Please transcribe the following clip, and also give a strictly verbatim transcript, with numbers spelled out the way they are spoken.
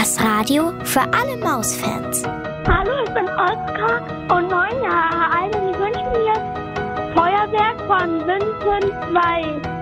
Das Radio für alle Mausfans. Hallo, ich bin Oskar und neun Jahre alt und ich wünsche mir Feuerwerk von Vincent Weiss.